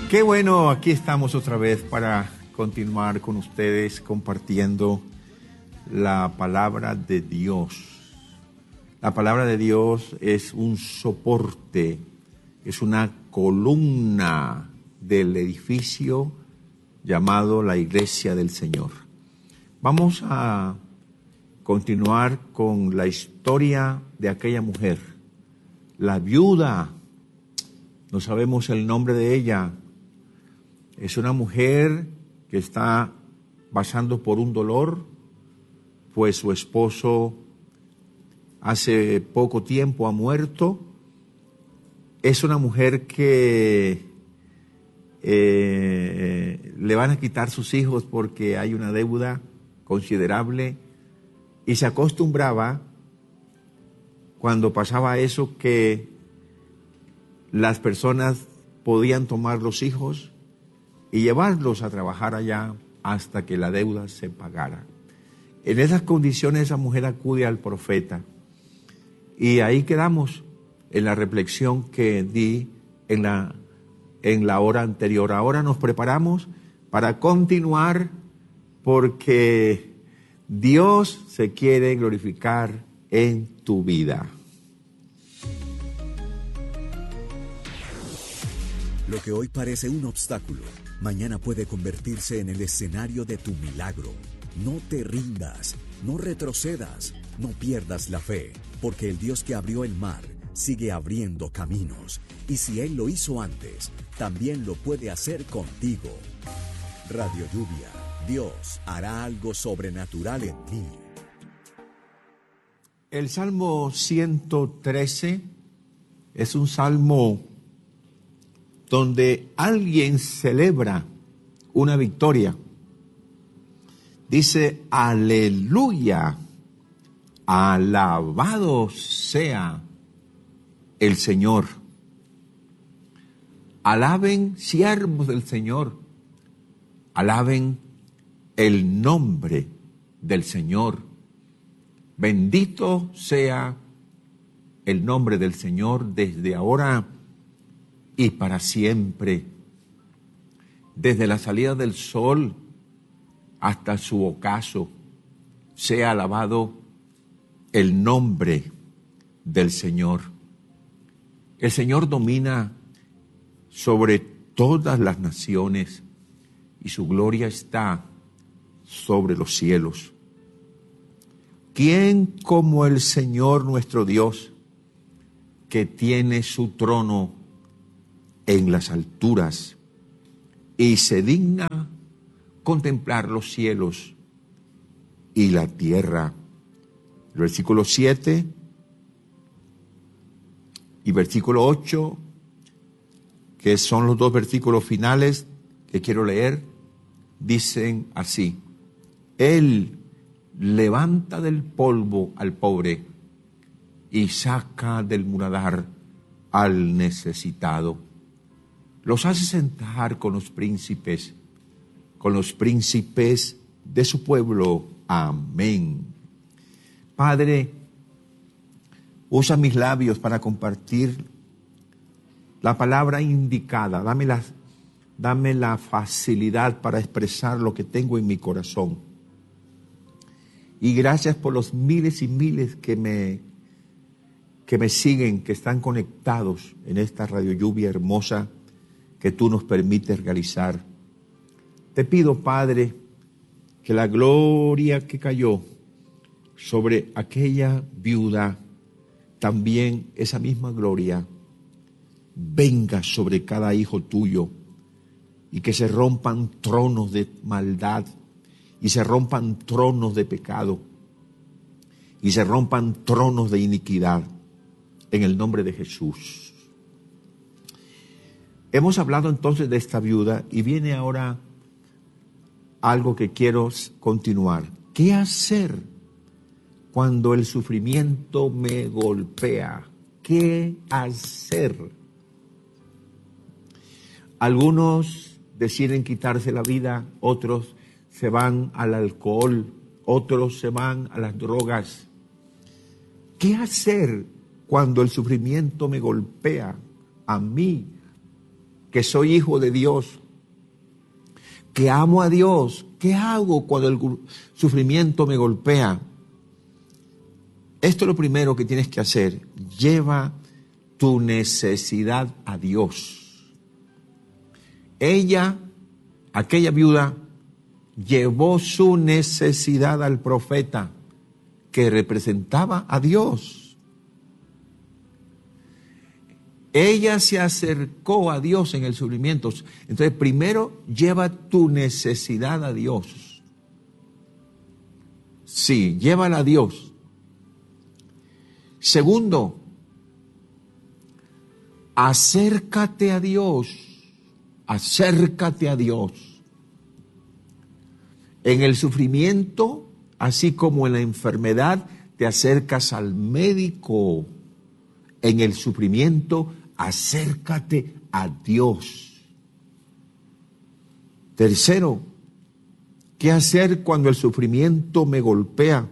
Qué bueno, aquí estamos otra vez para continuar con ustedes compartiendo la palabra de Dios. La palabra de Dios es un soporte, es una columna del edificio llamado la Iglesia del Señor. Vamos a continuar con la historia de aquella mujer, la viuda. No sabemos el nombre de ella. Es una mujer que está pasando por un dolor, pues su esposo hace poco tiempo ha muerto. Es una mujer que le van a quitar sus hijos porque hay una deuda considerable, y se acostumbraba, cuando pasaba eso, que las personas podían tomar los hijos y llevarlos a trabajar allá hasta que la deuda se pagara. En esas condiciones esa mujer acude al profeta, y ahí quedamos en la reflexión que di en la hora anterior. Ahora nos preparamos para continuar, porque Dios se quiere glorificar en tu vida. Lo que hoy parece un obstáculo, mañana puede convertirse en el escenario de tu milagro. No te rindas, no retrocedas, no pierdas la fe, porque el Dios que abrió el mar sigue abriendo caminos. Y si Él lo hizo antes, también lo puede hacer contigo. Radio Lluvia, Dios hará algo sobrenatural en ti. El Salmo 113 es un salmo donde alguien celebra una victoria. Dice: aleluya, alabado sea el Señor. Alaben, siervos del Señor, alaben el nombre del Señor. Bendito sea el nombre del Señor desde ahora y para siempre. Desde la salida del sol hasta su ocaso, sea alabado el nombre del Señor. El Señor domina sobre todas las naciones, y su gloria está sobre los cielos. ¿Quién como el Señor nuestro Dios, que tiene su trono en las alturas y se digna contemplar los cielos y la tierra? El versículo 7 y versículo 8, que son los dos versículos finales que quiero leer, dicen así: Él levanta del polvo al pobre y saca del muladar al necesitado. Los hace sentar con los príncipes de su pueblo. Amén. Padre, usa mis labios para compartir la palabra indicada. Dame la facilidad para expresar lo que tengo en mi corazón. Y gracias por los miles y miles que me siguen, que están conectados en esta Radio Lluvia hermosa que tú nos permites realizar. Te pido, Padre, que la gloria que cayó sobre aquella viuda, también esa misma gloria venga sobre cada hijo tuyo, y que se rompan tronos de maldad, y se rompan tronos de pecado, y se rompan tronos de iniquidad, en el nombre de Jesús. Hemos hablado entonces de esta viuda, y viene ahora algo que quiero continuar. ¿Qué hacer cuando el sufrimiento me golpea? ¿Qué hacer? Algunos deciden quitarse la vida, otros se van al alcohol, otros se van a las drogas. ¿Qué hacer cuando el sufrimiento me golpea a mí? que soy hijo de Dios, que amo a Dios, ¿qué hago cuando el sufrimiento me golpea? Esto es lo primero que tienes que hacer. Lleva tu necesidad a Dios. Ella, aquella viuda, llevó su necesidad al profeta que representaba a Dios. Ella se acercó a Dios en el sufrimiento. Entonces, primero, lleva tu necesidad a Dios. Sí, llévala a Dios. Segundo, acércate a Dios. Acércate a Dios. En el sufrimiento, así como en la enfermedad, te acercas al médico. En el sufrimiento, acércate a Dios. Tercero, ¿qué hacer cuando el sufrimiento me golpea?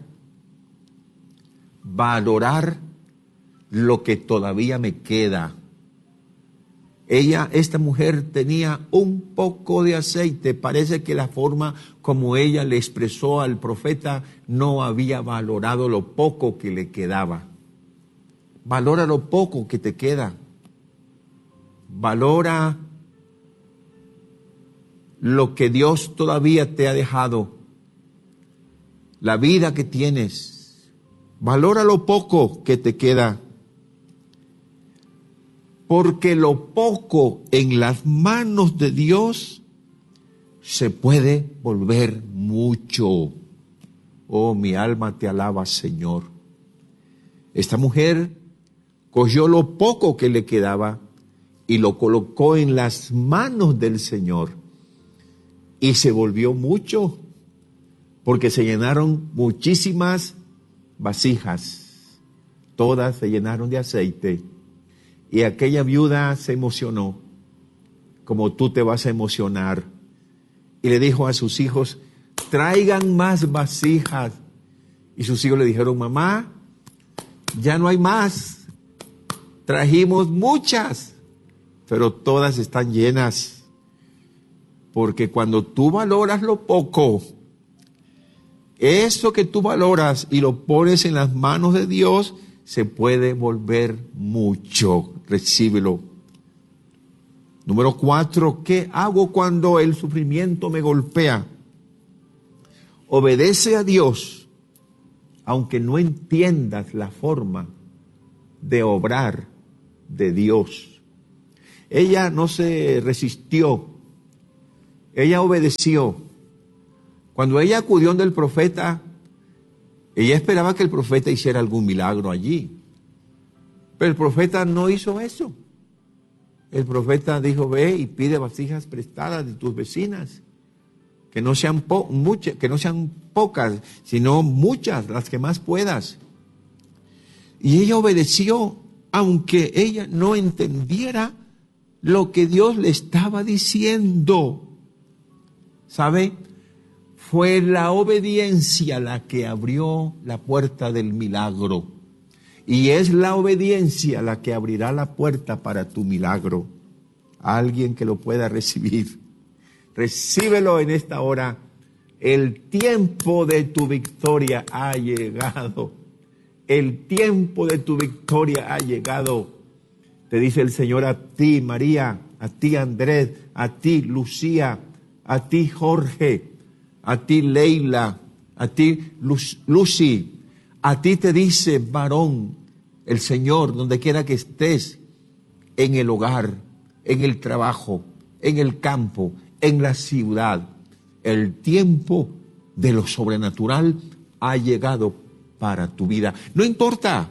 Valorar lo que todavía me queda. Esta mujer tenía un poco de aceite. Parece que la forma como ella le expresó al profeta no había valorado lo poco que le quedaba. Valora lo poco que te queda. Valora lo que Dios todavía te ha dejado. La vida que tienes. Valora lo poco que te queda. Porque lo poco en las manos de Dios se puede volver mucho. Oh, mi alma te alaba, Señor. Esta mujer cogió lo poco que le quedaba y lo colocó en las manos del Señor. Y se volvió mucho, porque se llenaron muchísimas vasijas. Todas se llenaron de aceite. Y aquella viuda se emocionó, como tú te vas a emocionar. Y le dijo a sus hijos, traigan más vasijas. Y sus hijos le dijeron, mamá, ya no hay más. Trajimos muchas, pero todas están llenas. Porque cuando tú valoras lo poco, eso que tú valoras y lo pones en las manos de Dios, se puede volver mucho. Recíbelo. Número 4, ¿qué hago cuando el sufrimiento me golpea? Obedece a Dios, aunque no entiendas la forma de obrar de Dios. Ella no se resistió, ella obedeció. Cuando ella acudió del profeta, ella esperaba que el profeta hiciera algún milagro allí. Pero el profeta no hizo eso. El profeta dijo, ve y pide vasijas prestadas de tus vecinas. Que no sean muchas, que no sean pocas, sino muchas, las que más puedas. Y ella obedeció, aunque ella no entendiera lo que Dios le estaba diciendo. ¿Sabe? Fue la obediencia la que abrió la puerta del milagro. Y es la obediencia la que abrirá la puerta para tu milagro. Alguien que lo pueda recibir. Recíbelo en esta hora. El tiempo de tu victoria ha llegado. El tiempo de tu victoria ha llegado. Te dice el Señor a ti, María, a ti, Andrés, a ti, Lucía, a ti, Jorge, a ti, Leila, a ti, Lucy. A ti te dice, varón, el Señor, donde quiera que estés, en el hogar, en el trabajo, en el campo, en la ciudad. El tiempo de lo sobrenatural ha llegado para tu vida. No importa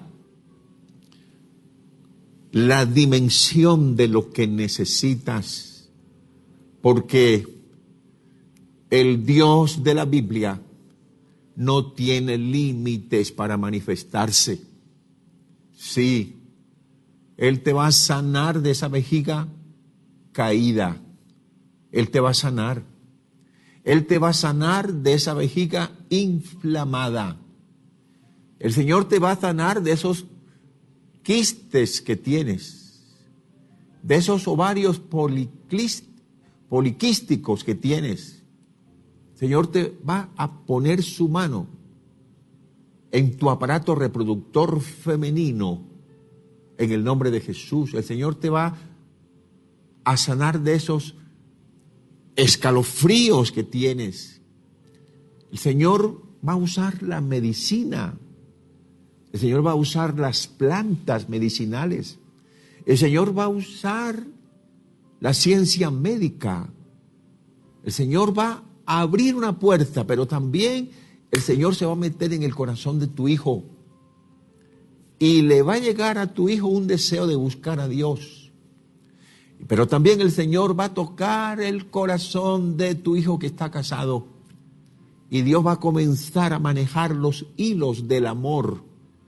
la dimensión de lo que necesitas, porque el Dios de la Biblia no tiene límites para manifestarse. Sí, Él te va a sanar de esa vejiga caída. Él te va a sanar. Él te va a sanar de esa vejiga inflamada. El Señor te va a sanar de esos quistes que tienes, de esos ovarios poliquísticos que tienes. El Señor te va a poner su mano en tu aparato reproductor femenino, en el nombre de Jesús. El Señor te va a sanar de esos escalofríos que tienes. El Señor va a usar la medicina. El Señor va a usar las plantas medicinales. El Señor va a usar la ciencia médica. El Señor va a abrir una puerta, pero también el Señor se va a meter en el corazón de tu hijo. Y le va a llegar a tu hijo un deseo de buscar a Dios. Pero también el Señor va a tocar el corazón de tu hijo que está casado. Y Dios va a comenzar a manejar los hilos del amor.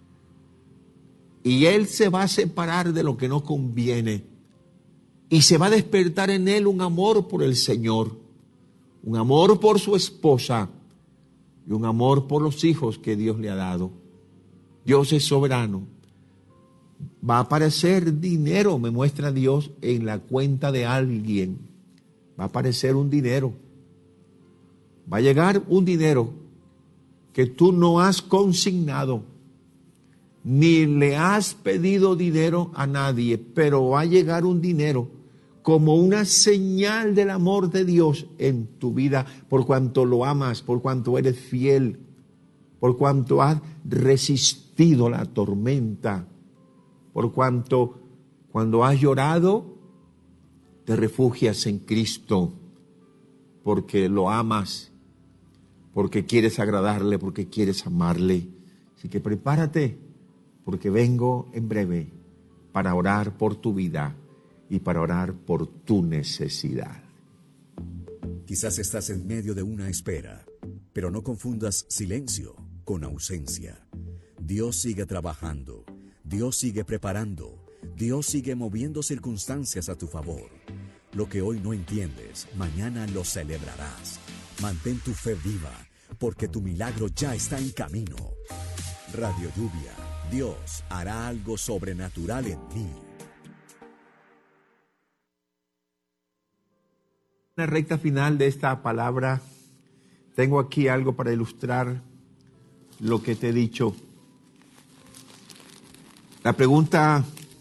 Y Él se va a separar de lo que no conviene. Y se va a despertar en Él un amor por el Señor. Un amor por su esposa. Y un amor por los hijos que Dios le ha dado. Dios es soberano. Va a aparecer dinero, me muestra Dios, en la cuenta de alguien. Va a aparecer un dinero. Va a llegar un dinero que tú no has consignado, ni le has pedido dinero a nadie, pero va a llegar un dinero como una señal del amor de Dios en tu vida, por cuanto lo amas, por cuanto eres fiel, por cuanto has resistido la tormenta, por cuanto cuando has llorado te refugias en Cristo, porque lo amas, porque quieres agradarle, porque quieres amarle. Así que prepárate, porque vengo en breve para orar por tu vida y para orar por tu necesidad. Quizás estás en medio de una espera, pero no confundas silencio con ausencia. Dios sigue trabajando, Dios sigue preparando, Dios sigue moviendo circunstancias a tu favor. Lo que hoy no entiendes, mañana lo celebrarás. Mantén tu fe viva, porque tu milagro ya está en camino. Radio Lluvia, Dios hará algo sobrenatural en ti. En la recta final de esta palabra, tengo aquí algo para ilustrar lo que te he dicho. La pregunta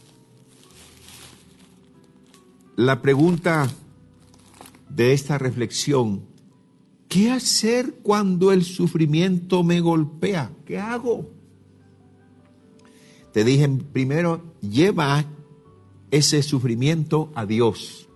de esta reflexión: ¿qué hacer cuando el sufrimiento me golpea? ¿Qué hago? Te dije primero, lleva ese sufrimiento a Dios.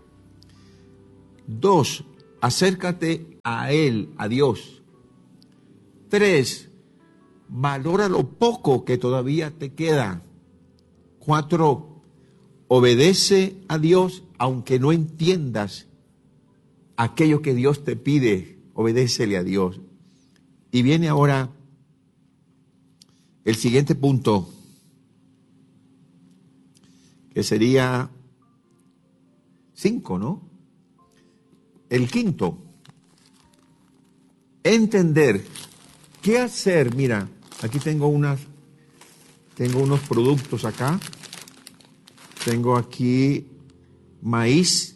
2, acércate a Él, a Dios. 3, valora lo poco que todavía te queda. 4, obedece a Dios aunque no entiendas aquello que Dios te pide. Obedécele a Dios. Y viene ahora el siguiente punto, que sería 5, ¿no? El quinto, entender qué hacer. Mira, aquí tengo unos productos acá. Tengo aquí maíz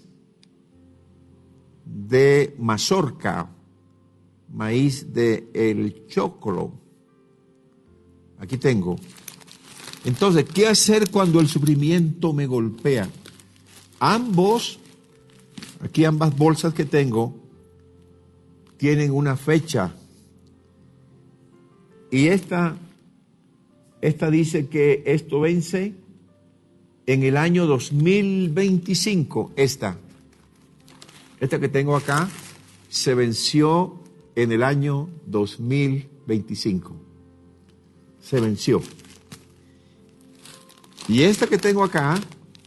de mazorca, maíz de el choclo. Aquí tengo. Entonces, ¿qué hacer cuando el sufrimiento me golpea? Ambas bolsas que tengo tienen una fecha. Y esta dice que esto vence en el año 2025. Esta que tengo acá se venció en el año 2025. Se venció. Y esta que tengo acá,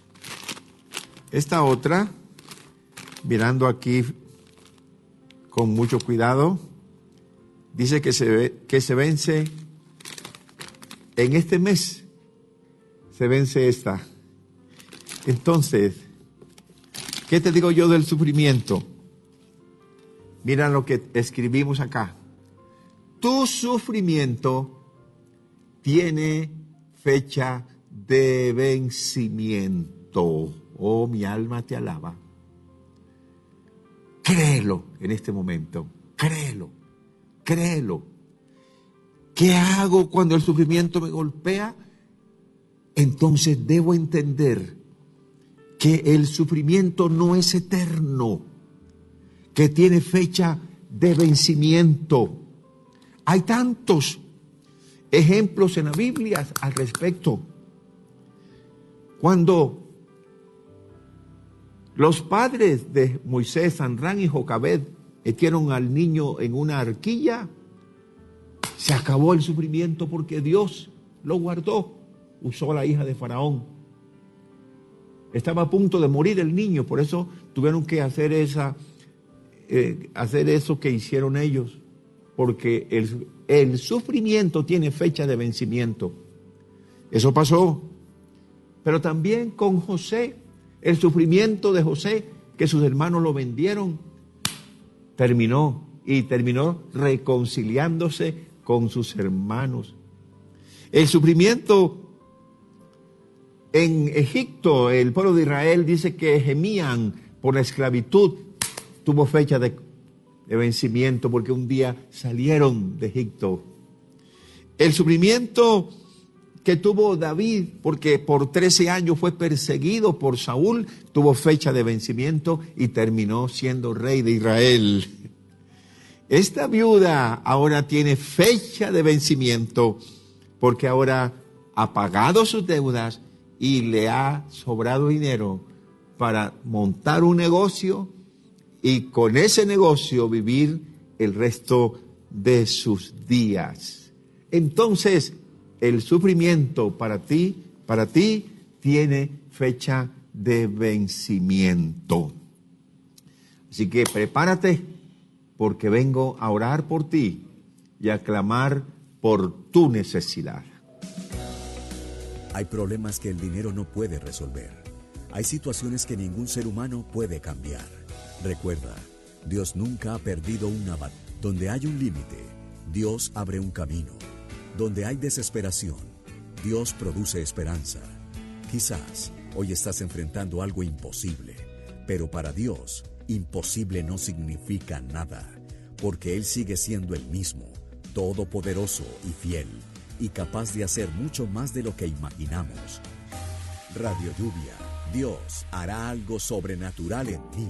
esta otra, mirando aquí con mucho cuidado, dice que se vence en este mes. Se vence esta. Entonces, ¿qué te digo yo del sufrimiento? Mira lo que escribimos acá. Tu sufrimiento tiene fecha de vencimiento. Oh, mi alma te alaba. Créelo en este momento. Créelo. Créelo. ¿Qué hago cuando el sufrimiento me golpea? Entonces debo entender que el sufrimiento no es eterno, que tiene fecha de vencimiento. Hay tantos ejemplos en la Biblia al respecto. Cuando los padres de Moisés, Sanrán y Jocabed, metieron al niño en una arquilla, se acabó el sufrimiento porque Dios lo guardó. Usó a la hija de Faraón. Estaba a punto de morir el niño, por eso tuvieron que hacer eso que hicieron ellos, porque el sufrimiento tiene fecha de vencimiento. Eso pasó. Pero también con José, el sufrimiento de José, que sus hermanos lo vendieron, terminó reconciliándose con sus hermanos. El sufrimiento en Egipto, el pueblo de Israel dice que gemían por la esclavitud, tuvo fecha de vencimiento porque un día salieron de Egipto. El sufrimiento que tuvo David, porque por 13 años fue perseguido por Saúl, tuvo fecha de vencimiento y terminó siendo rey de Israel. Esta viuda ahora tiene fecha de vencimiento porque ahora ha pagado sus deudas y le ha sobrado dinero para montar un negocio y con ese negocio vivir el resto de sus días. Entonces, el sufrimiento para ti tiene fecha de vencimiento. Así que prepárate, porque vengo a orar por ti y a clamar por tu necesidad. Hay problemas que el dinero no puede resolver. Hay situaciones que ningún ser humano puede cambiar. Recuerda, Dios nunca ha perdido una batalla. Donde hay un límite, Dios abre un camino. Donde hay desesperación, Dios produce esperanza. Quizás hoy estás enfrentando algo imposible, pero para Dios, imposible no significa nada, porque Él sigue siendo el mismo, todopoderoso y fiel, y capaz de hacer mucho más de lo que imaginamos. Radio Lluvia, Dios hará algo sobrenatural en mí.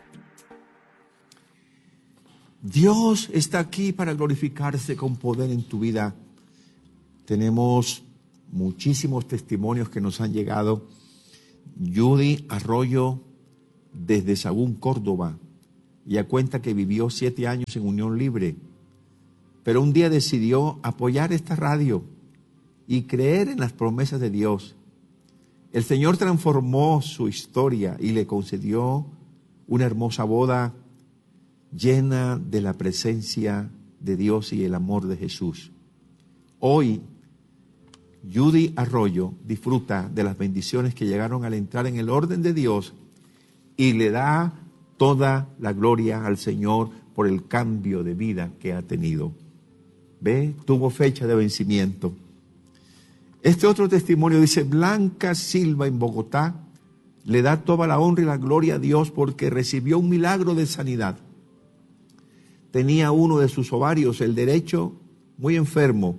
Dios está aquí para glorificarse con poder en tu vida. Tenemos muchísimos testimonios que nos han llegado. Judy Arroyo, desde Sagún, Córdoba, ella cuenta que vivió 7 años en unión libre, pero un día decidió apoyar esta radio y creer en las promesas de Dios. El Señor transformó su historia y le concedió una hermosa boda llena de la presencia de Dios y el amor de Jesús. Hoy, Judy Arroyo disfruta de las bendiciones que llegaron al entrar en el orden de Dios y le da toda la gloria al Señor por el cambio de vida que ha tenido. Ve, tuvo fecha de vencimiento. Este otro testimonio dice: Blanca Silva en Bogotá le da toda la honra y la gloria a Dios porque recibió un milagro de sanidad. Tenía uno de sus ovarios, el derecho, muy enfermo.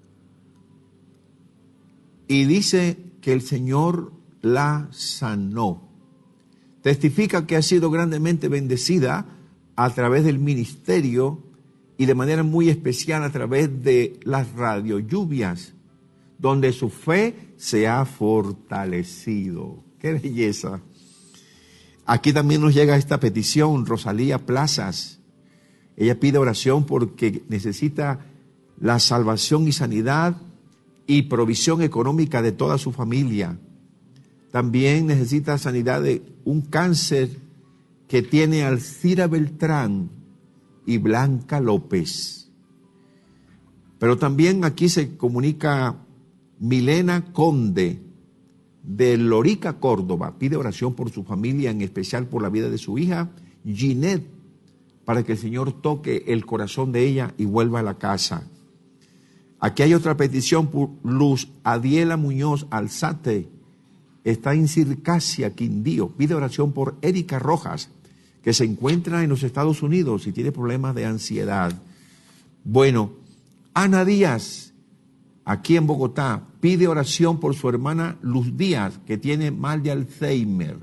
Y dice que el Señor la sanó. Testifica que ha sido grandemente bendecida a través del ministerio y de manera muy especial a través de las radiolluvias, donde su fe se ha fortalecido. ¡Qué belleza! Aquí también nos llega esta petición, Rosalía Plazas. Ella pide oración porque necesita la salvación y sanidad y provisión económica de toda su familia. También necesita sanidad de un cáncer que tiene Alcira Beltrán y Blanca López. Pero también aquí se comunica Milena Conde de Lorica, Córdoba. Pide oración por su familia, en especial por la vida de su hija Ginette, para que el Señor toque el corazón de ella y vuelva a la casa. Aquí hay otra petición por Luz Adiela Muñoz Alzate está en Circasia, Quindío. Pide oración por Erika Rojas, que se encuentra en los Estados Unidos y tiene problemas de ansiedad. Bueno, Ana Díaz, aquí en Bogotá, pide oración por su hermana Luz Díaz, que tiene mal de Alzheimer.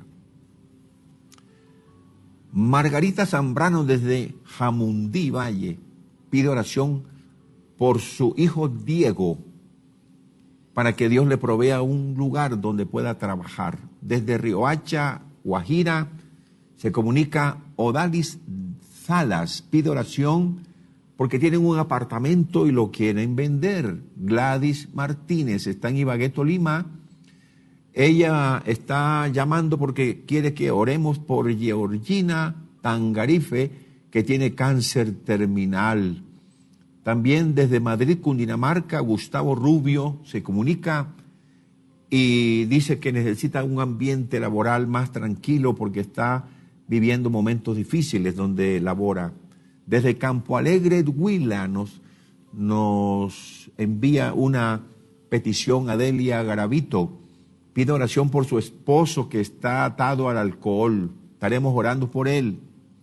Margarita Zambrano, desde Jamundí Valle, pide oración por su hijo Diego, para que Dios le provea un lugar donde pueda trabajar. Desde Riohacha, Guajira, se comunica Odalis Salas, pide oración porque tienen un apartamento y lo quieren vender. Gladys Martínez está en Ibagué, Tolima. Ella está llamando porque quiere que oremos por Georgina Tangarife, que tiene cáncer terminal. También desde Madrid, Cundinamarca, Gustavo Rubio se comunica y dice que necesita un ambiente laboral más tranquilo porque está viviendo momentos difíciles donde labora. Desde Campo Alegre, Huila, nos envía una petición Adelia Garavito. Pide oración por su esposo que está atado al alcohol. Estaremos orando por él.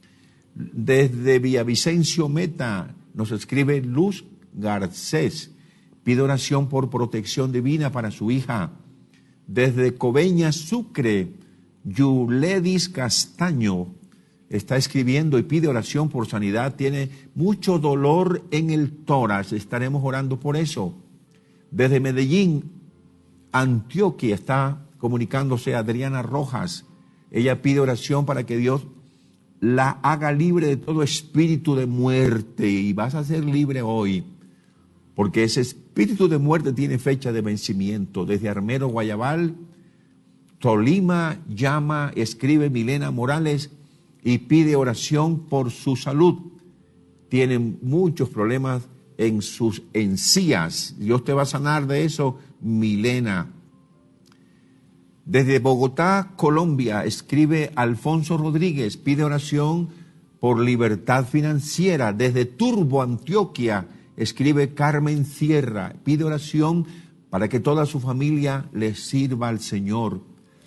Desde Villavicencio Meta nos escribe Luz Garcés. Pide oración por protección divina para su hija. Desde Coveñas, Sucre, Yuledis Castaño está escribiendo y pide oración por sanidad. Tiene mucho dolor en el tórax. Estaremos orando por eso. Desde Medellín, Antioquia, está comunicándose Adriana Rojas. Ella pide oración para que Dios la haga libre de todo espíritu de muerte, y vas a ser libre hoy, porque ese espíritu de muerte tiene fecha de vencimiento. Desde Armero, Guayabal, Tolima, llama, escribe Milena Morales y pide oración por su salud. Tienen muchos problemas en sus encías. Dios te va a sanar de eso, Milena. Desde Bogotá, Colombia, escribe Alfonso Rodríguez, pide oración por libertad financiera. Desde Turbo, Antioquia, escribe Carmen Sierra, pide oración para que toda su familia le sirva al Señor.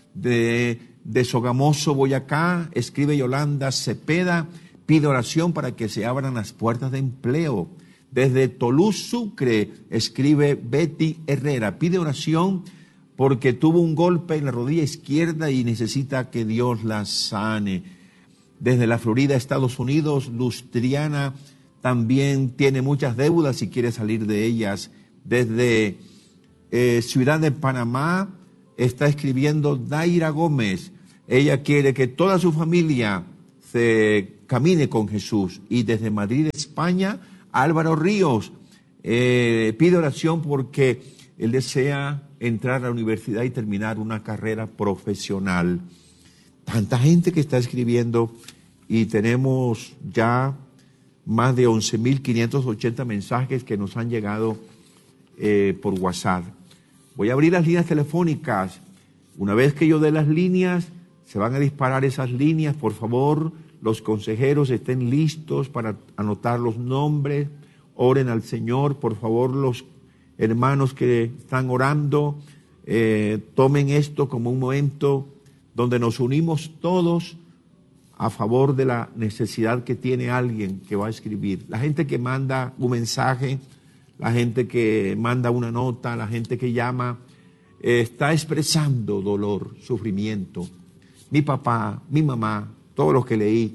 De Sogamoso, Boyacá, escribe Yolanda Cepeda, pide oración para que se abran las puertas de empleo. Desde Tolú, Sucre, escribe Betty Herrera, pide oración porque tuvo un golpe en la rodilla izquierda y necesita que Dios la sane. Desde la Florida, Estados Unidos, Lustriana también tiene muchas deudas y quiere salir de ellas. Desde Ciudad de Panamá está escribiendo Daira Gómez. Ella quiere que toda su familia se camine con Jesús. Y desde Madrid, España, Álvaro Ríos pide oración porque él desea entrar a la universidad y terminar una carrera profesional. Tanta gente que está escribiendo y tenemos ya más de 11.580 mensajes que nos han llegado por WhatsApp. Voy a abrir las líneas telefónicas. Una vez que yo dé las líneas, se van a disparar esas líneas. Por favor, los consejeros estén listos para anotar los nombres. Oren al Señor. Por favor, los hermanos que están orando, tomen esto como un momento donde nos unimos todos a favor de la necesidad que tiene alguien que va a escribir. La gente que manda un mensaje, la gente que manda una nota, la gente que llama, está expresando dolor, sufrimiento. Mi papá, mi mamá, todos los que leí,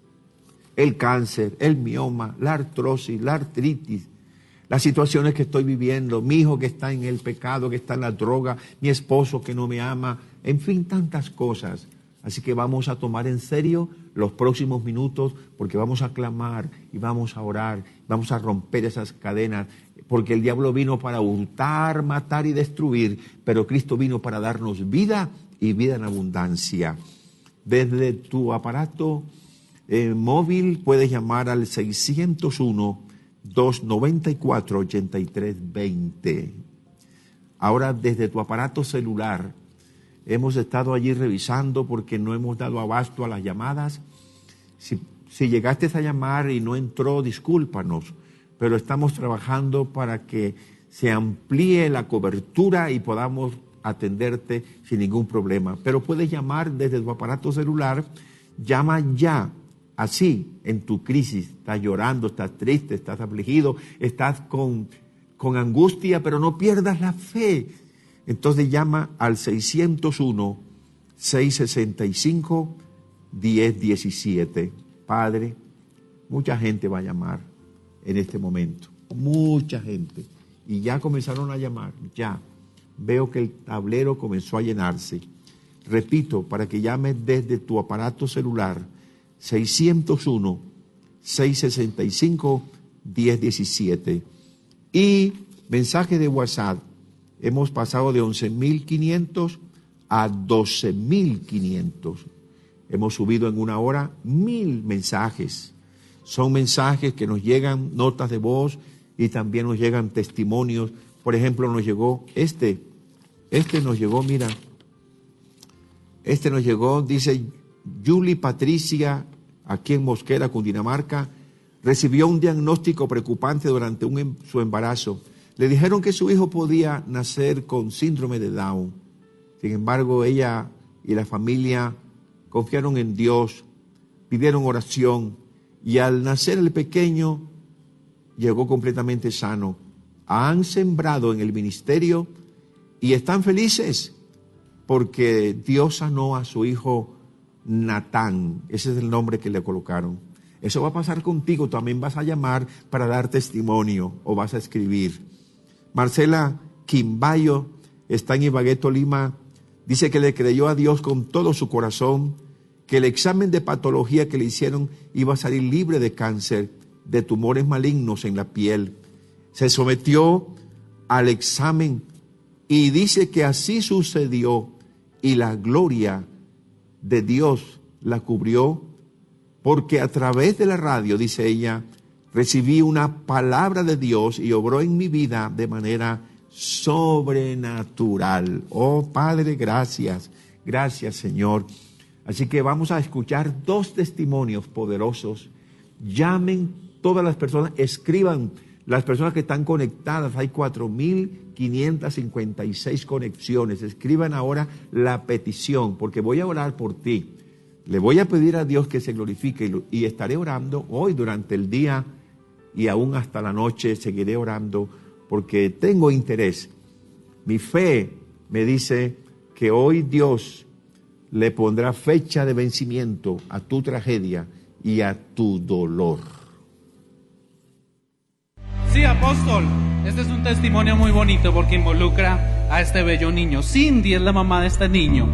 el cáncer, el mioma, la artrosis, la artritis, las situaciones que estoy viviendo, mi hijo que está en el pecado, que está en la droga, mi esposo que no me ama, en fin, tantas cosas. Así que vamos a tomar en serio los próximos minutos, porque vamos a clamar y vamos a orar, vamos a romper esas cadenas, porque el diablo vino para hurtar, matar y destruir, pero Cristo vino para darnos vida y vida en abundancia. Desde tu aparato móvil puedes llamar al 601-294-8320. Ahora desde tu aparato celular, hemos estado allí revisando porque no hemos dado abasto a las llamadas. Si llegaste a llamar y no entró, discúlpanos, pero estamos trabajando para que se amplíe la cobertura y podamos atenderte sin ningún problema. Pero puedes llamar desde tu aparato celular, llama ya, así, en tu crisis. Estás llorando, estás triste, estás afligido, estás con angustia, pero no pierdas la fe. Entonces llama al 601-665-1017. Padre, mucha gente va a llamar en este momento, mucha gente. Y ya comenzaron a llamar, ya. Veo que el tablero comenzó a llenarse. Repito, para que llames desde tu aparato celular, 601-665-1017. Y mensaje de WhatsApp. Hemos pasado de 11.500 a 12.500. Hemos subido en una hora 1.000 mensajes. Son mensajes que nos llegan, notas de voz, y también nos llegan testimonios. Por ejemplo, nos llegó nos llegó, mira. Nos llegó, dice Julie Patricia, aquí en Mosquera, Cundinamarca, recibió un diagnóstico preocupante durante su embarazo. Le dijeron que su hijo podía nacer con síndrome de Down. Sin embargo, ella y la familia confiaron en Dios, pidieron oración, y al nacer el pequeño llegó completamente sano. Han sembrado en el ministerio y están felices porque Dios sanó a su hijo Natán. Ese es el nombre que le colocaron. Eso va a pasar contigo. También vas a llamar para dar testimonio o vas a escribir. Marcela Quimbayo está en Ibagué, Tolima. Dice que le creyó a Dios con todo su corazón, que el examen de patología que le hicieron iba a salir libre de cáncer, de tumores malignos en la piel. Se sometió al examen y dice que así sucedió, y la gloria de Dios la cubrió, porque a través de la radio, dice ella, recibí una palabra de Dios y obró en mi vida de manera sobrenatural. Oh Padre, gracias, gracias Señor. Así que vamos a escuchar 2 testimonios poderosos. Llamen todas las personas, escriban las personas que están conectadas. Hay 4.556 conexiones. Escriban ahora la petición, porque voy a orar por ti. Le voy a pedir a Dios que se glorifique y estaré orando hoy durante el día y aún hasta la noche seguiré orando porque tengo interés. Mi fe me dice que hoy Dios le pondrá fecha de vencimiento a tu tragedia y a tu dolor. Sí, apóstol, este es un testimonio muy bonito porque involucra a este bello niño. Cindy es la mamá de este niño.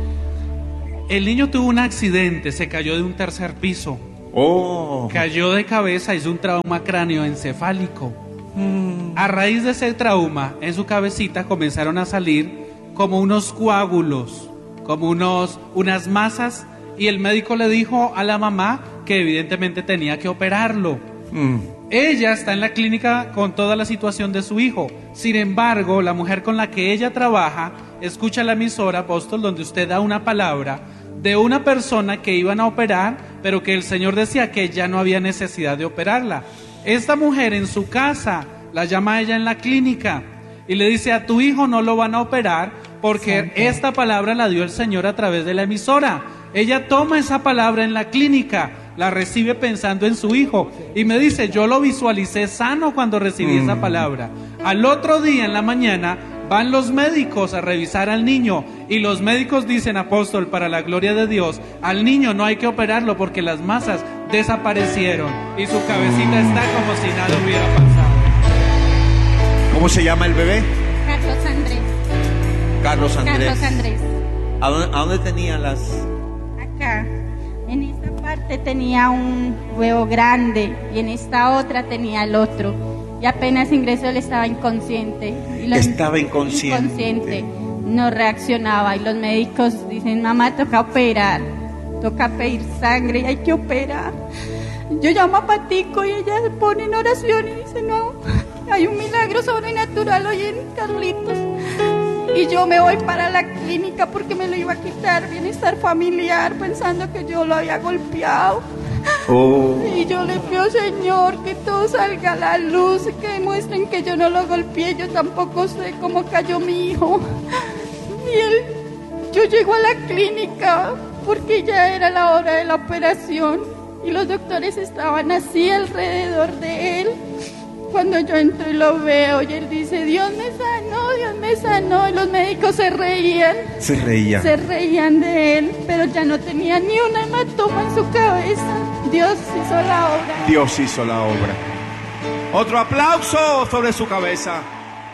El niño tuvo un accidente, se cayó de un 3er piso. Cayó de cabeza, hizo un trauma cráneoencefálico. A raíz de ese trauma, en su cabecita comenzaron a salir como unos coágulos, como unas masas, y el médico le dijo a la mamá que evidentemente tenía que operarlo. Ella está en la clínica con toda la situación de su hijo. Sin embargo, la mujer con la que ella trabaja escucha la emisora, apóstol, donde usted da una palabra de una persona que iban a operar, pero que el Señor decía que ya no había necesidad de operarla. Esta mujer en su casa la llama a ella en la clínica y le dice: a tu hijo no lo van a operar porque esta palabra la dio el Señor a través de la emisora. Ella toma esa palabra en la clínica, la recibe pensando en su hijo y me dice: yo lo visualicé sano cuando recibí esa palabra. Al otro día en la mañana van los médicos a revisar al niño y los médicos dicen: apóstol, para la gloria de Dios, al niño no hay que operarlo porque las masas desaparecieron y su cabecita está como si nada hubiera pasado. ¿Cómo se llama el bebé? Carlos Andrés. Carlos Andrés. Carlos Andrés. ¿A dónde tenía las...? Acá, en esta parte tenía un huevo grande y en esta otra tenía el otro. Y apenas ingresó él estaba inconsciente. Estaba inconsciente. Inconsciente. No reaccionaba y los médicos dicen: mamá, toca operar, toca pedir sangre y hay que operar. Yo llamo a Patico y ella se pone en oración y dice: no, hay un milagro sobrenatural hoy en Carlitos. Y yo me voy para la clínica porque me lo iba a quitar bienestar familiar pensando que yo lo había golpeado. Y yo le pido, Señor, que todo salga a la luz, que demuestren que yo no lo golpeé. Yo tampoco sé cómo cayó mi hijo. yo llego a la clínica porque ya era la hora de la operación y los doctores estaban así alrededor de él. Cuando yo entro y lo veo y él dice, Dios me sanó, y los médicos se reían de él, pero ya no tenía ni una hematoma en su cabeza. Dios hizo la obra. Dios hizo la obra. Otro aplauso sobre su cabeza.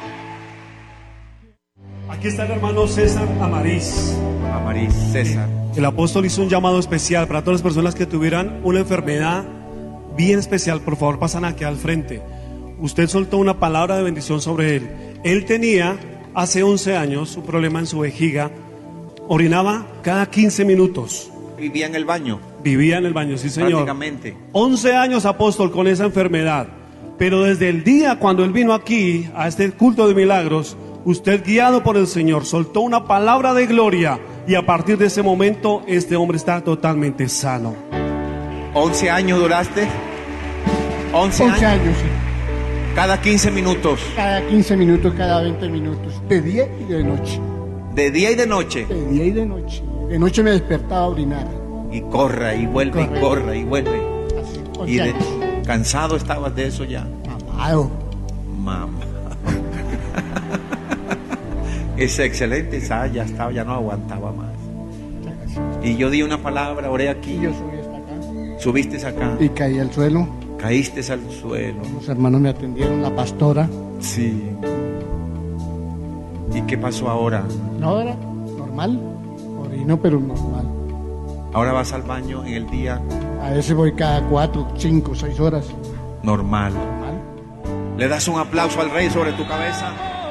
Aquí está el hermano César Amariz. Amariz, César. El apóstol hizo un llamado especial para todas las personas que tuvieran una enfermedad bien especial. Por favor, pasan aquí al frente. Usted soltó una palabra de bendición sobre él. Él tenía hace 11 años un problema en su vejiga. Orinaba cada 15 minutos. Vivía en el baño. Vivía en el baño, sí señor. Prácticamente. 11 años, apóstol, con esa enfermedad. Pero desde el día cuando él vino aquí, a este culto de milagros, usted, guiado por el Señor, soltó una palabra de gloria. Y a partir de ese momento, este hombre está totalmente sano. 11 años duraste. 11 años, sí. Cada 15 minutos. Cada 15 minutos, cada 20 minutos. De día y de noche. De día y de noche. De día y de noche. De noche me despertaba a orinar. Y corra, y vuelve, y corra, y vuelve. Así, 11 Y años. cansado estabas de eso ya. Mamado. Mamá. Es excelente, ya estaba, ya no aguantaba más. Y yo di una palabra, oré aquí. Y yo subí hasta acá. Subiste acá. Y caí al suelo. Caíste al suelo. Los hermanos me atendieron, la pastora. Sí. ¿Y qué pasó ahora? No, era normal. Orino, pero normal. Ahora vas al baño en el día. A veces voy cada 4, 5, 6 horas. Normal. Normal. ¿Le das un aplauso al Rey sobre tu cabeza?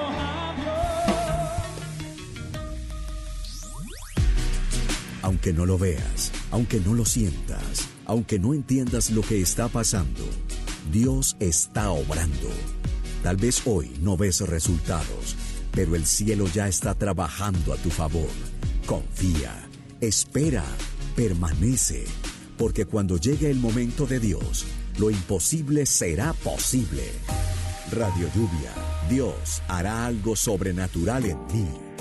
Aunque no lo veas, aunque no lo sientas, aunque no entiendas lo que está pasando, Dios está obrando. Tal vez hoy no ves resultados, pero el cielo ya está trabajando a tu favor. Confía, espera, permanece, porque cuando llegue el momento de Dios, lo imposible será posible. Radio Lluvia, Dios hará algo sobrenatural en ti.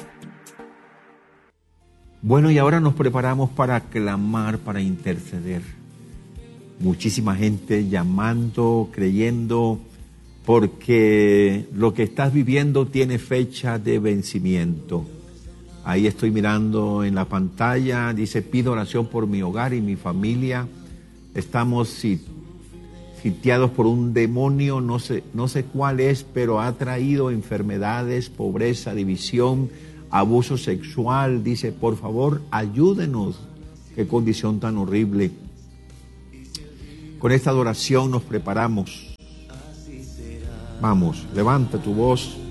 Bueno, y ahora nos preparamos para clamar, para interceder. Muchísima gente llamando, creyendo, porque lo que estás viviendo tiene fecha de vencimiento. Ahí estoy mirando en la pantalla, dice, pido oración por mi hogar y mi familia. Estamos sitiados por un demonio, no sé cuál es, pero ha traído enfermedades, pobreza, división, abuso sexual. Dice, por favor, ayúdenos. Qué condición tan horrible. Con esta adoración nos preparamos. Vamos, levanta tu voz.